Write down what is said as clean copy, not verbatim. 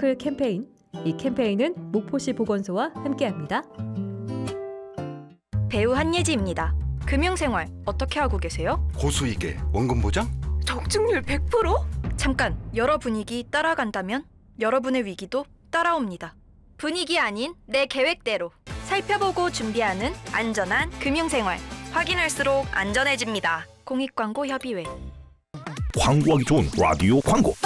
서클 캠페인. 이 캠페인은 목포시 보건소와 함께합니다. 배우 한예지입니다. 금융생활 어떻게 하고 계세요? 고수익에 원금 보장? 적중률 100%? 잠깐, 여러 분위기 따라간다면 여러분의 위기도 따라옵니다. 분위기 아닌 내 계획대로 살펴보고 준비하는 안전한 금융생활. 확인할수록 안전해집니다. 공익광고협의회. 광고하기 좋은 라디오 광고.